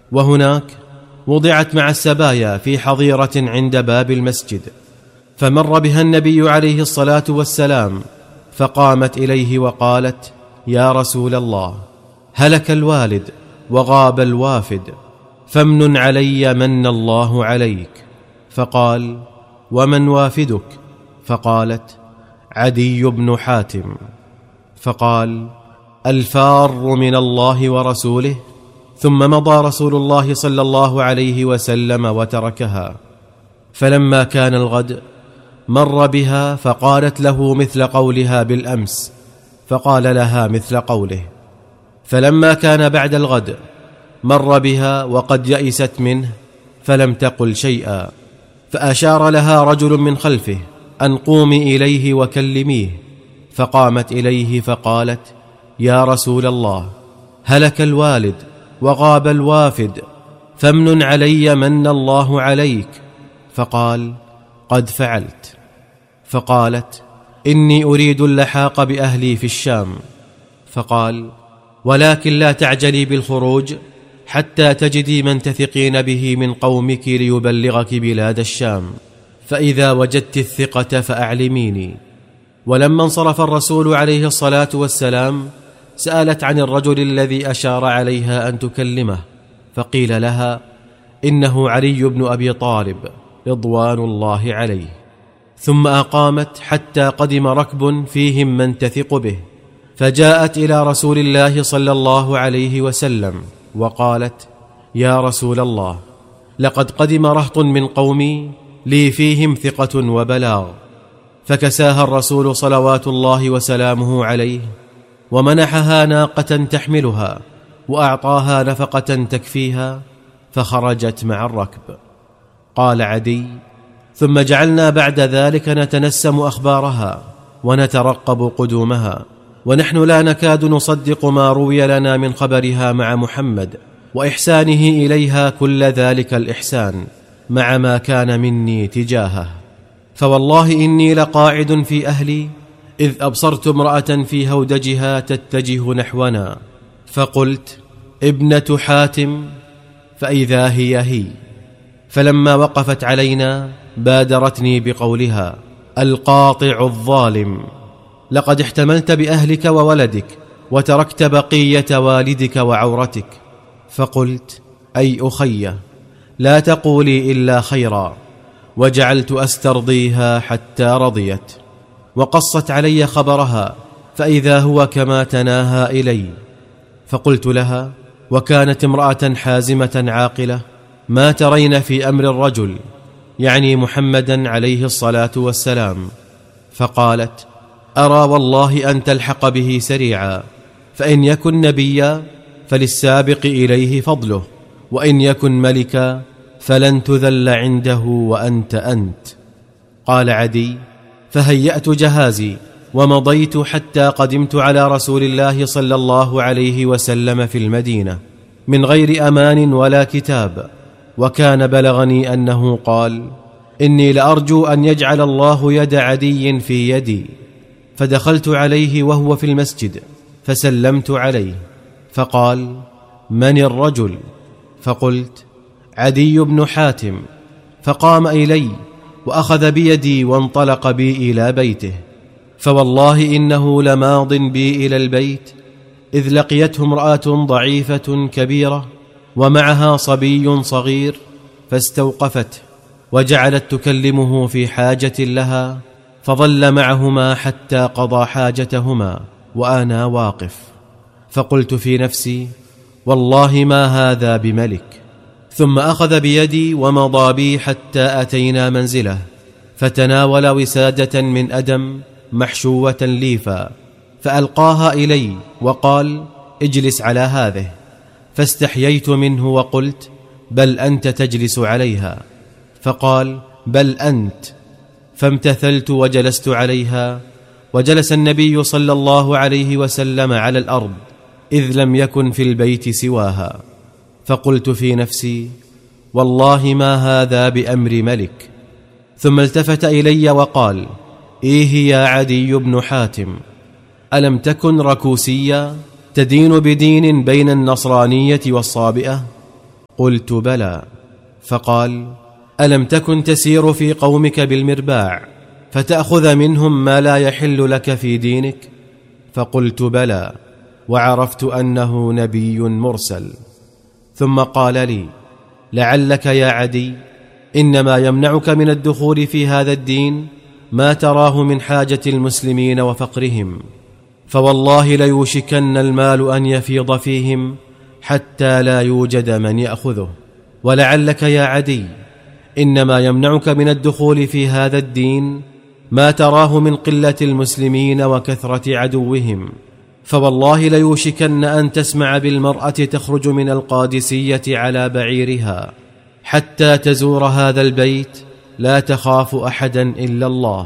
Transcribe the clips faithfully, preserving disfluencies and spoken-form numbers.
وهناك وضعت مع السبايا في حظيرة عند باب المسجد، فمر بها النبي عليه الصلاة والسلام، فقامت إليه وقالت: يا رسول الله، هلك الوالد وغاب الوافد، فامنن علي من الله عليك. فقال: ومن وافدك؟ فقالت: عدي بن حاتم. فقال: الفار من الله ورسوله. ثم مضى رسول الله صلى الله عليه وسلم وتركها. فلما كان الغد مر بها فقالت له مثل قولها بالأمس، فقال لها مثل قوله. فلما كان بعد الغد مر بها وقد يئست منه، فلم تقل شيئا، فأشار لها رجل من خلفه أن قومي إليه وكلميه، فقامت إليه فقالت: يا رسول الله، هلك الوالد وغاب الوافد، فامنن علي من الله عليك. فقال: قد فعلت. فقالت: إني أريد اللحاق بأهلي في الشام. فقال: ولكن لا تعجلي بالخروج حتى تجدي من تثقين به من قومك ليبلغك بلاد الشام، فإذا وجدت الثقة فأعلميني. ولما انصرف الرسول عليه الصلاة والسلام سألت عن الرجل الذي أشار عليها أن تكلمه، فقيل لها: إنه علي بن أبي طالب رضوان الله عليه. ثم أقامت حتى قدم ركب فيهم من تثق به، فجاءت إلى رسول الله صلى الله عليه وسلم وقالت: يا رسول الله، لقد قدم رهط من قومي لي فيهم ثقة وبلاغ. فكساها الرسول صلوات الله وسلامه عليه، ومنحها ناقة تحملها، وأعطاها نفقة تكفيها، فخرجت مع الركب. قال عدي: ثم جعلنا بعد ذلك نتنسم أخبارها ونترقب قدومها، ونحن لا نكاد نصدق ما روي لنا من خبرها مع محمد وإحسانه إليها كل ذلك الإحسان، مع ما كان مني تجاهه. فوالله إني لقاعد في أهلي إذ أبصرت امرأة في هودجها تتجه نحونا، فقلت: ابنة حاتم، فإذا هي هي. فلما وقفت علينا بادرتني بقولها: القاطع الظالم، لقد احتملت بأهلك وولدك وتركت بقية والدك وعورتك. فقلت: أي أخي، لا تقولي إلا خيرا. وجعلت أسترضيها حتى رضيت، وقصت علي خبرها، فإذا هو كما تناهى إلي. فقلت لها: وكانت امرأة حازمة عاقلة، ما ترين في أمر الرجل، يعني محمدا عليه الصلاة والسلام؟ فقالت: أرى والله أن تلحق به سريعا، فإن يكن نبيا فللسابق إليه فضله، وإن يكن ملكا فلن تذل عنده وأنت أنت. قال عدي: فهيأت جهازي ومضيت حتى قدمت على رسول الله صلى الله عليه وسلم في المدينة من غير أمان ولا كتاب، وكان بلغني أنه قال: إني لأرجو أن يجعل الله يد عدي في يدي. فدخلت عليه وهو في المسجد فسلمت عليه، فقال: من الرجل؟ فقلت: عدي بن حاتم. فقام إلي وأخذ بيدي وانطلق بي إلى بيته، فوالله إنه لماض بي إلى البيت إذ لقيته امرأة ضعيفة كبيرة ومعها صبي صغير، فاستوقفته وجعلت تكلمه في حاجة لها، فظل معهما حتى قضى حاجتهما وأنا واقف. فقلت في نفسي: والله ما هذا بملك. ثم أخذ بيدي ومضى بي حتى أتينا منزله، فتناول وسادة من أدم محشوة ليفا، فألقاها إلي وقال: اجلس على هذه. فاستحييت منه وقلت: بل أنت تجلس عليها. فقال: بل أنت. فامتثلت وجلست عليها، وجلس النبي صلى الله عليه وسلم على الأرض إذ لم يكن في البيت سواها. فقلت في نفسي: والله ما هذا بأمر ملك. ثم التفت إلي وقال: إيه يا عدي بن حاتم، ألم تكن ركوسيا تدين بدين بين النصرانية والصابئة؟ قلت بلى. فقال: ألم تكن تسير في قومك بالمرباع فتأخذ منهم ما لا يحل لك في دينك؟ فقلت بلى، وعرفت أنه نبي مرسل. ثم قال لي: لعلك يا عدي إنما يمنعك من الدخول في هذا الدين ما تراه من حاجة المسلمين وفقرهم، فوالله ليوشكن المال أن يفيض فيهم حتى لا يوجد من يأخذه. ولعلك يا عدي إنما يمنعك من الدخول في هذا الدين ما تراه من قلة المسلمين وكثرة عدوهم، فوالله ليوشكن أن تسمع بالمرأة تخرج من القادسية على بعيرها حتى تزور هذا البيت لا تخاف أحدا إلا الله.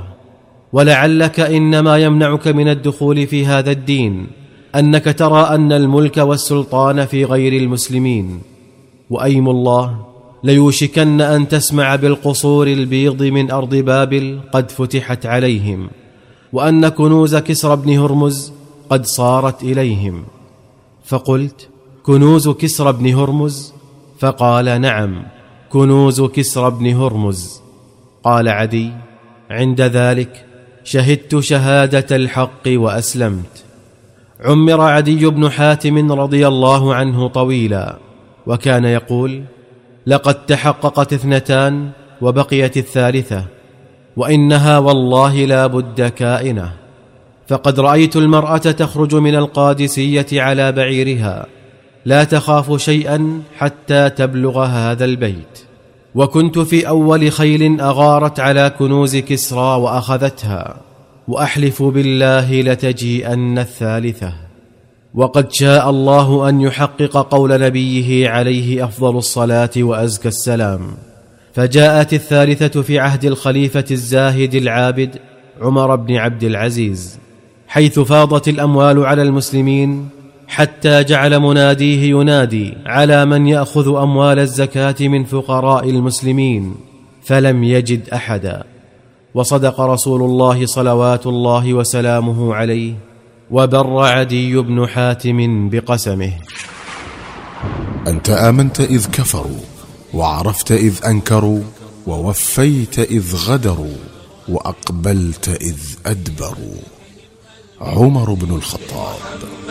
ولعلك إنما يمنعك من الدخول في هذا الدين أنك ترى أن الملك والسلطان في غير المسلمين، وأيم الله ليوشكن أن تسمع بالقصور البيض من أرض بابل قد فتحت عليهم، وأن كنوز كسرى بن هرمز قد صارت إليهم. فقلت: كنوز كسرى بن هرمز؟ فقال: نعم، كنوز كسرى بن هرمز. قال عدي: عند ذلك شهدت شهادة الحق وأسلمت. عمر عدي بن حاتم رضي الله عنه طويلا، وكان يقول: لقد تحققت اثنتان وبقيت الثالثة، وإنها والله لا بد كائنة. فقد رأيت المرأة تخرج من القادسية على بعيرها لا تخاف شيئا حتى تبلغ هذا البيت، وكنت في أول خيل أغارت على كنوز كسرى وأخذتها، وأحلف بالله لتجيئن الثالثة. وقد شاء الله أن يحقق قول نبيه عليه أفضل الصلاة وأزكى السلام، فجاءت الثالثة في عهد الخليفة الزاهد العابد عمر بن عبد العزيز، حيث فاضت الأموال على المسلمين حتى جعل مناديه ينادي على من يأخذ أموال الزكاة من فقراء المسلمين، فلم يجد أحدا. وصدق رسول الله صلوات الله وسلامه عليه، وبر عدي بن حاتم بقسمه. أنت آمنت إذ كفروا، وعرفت إذ أنكروا، ووفيت إذ غدروا، وأقبلت إذ أدبروا. عمر بن الخطاب.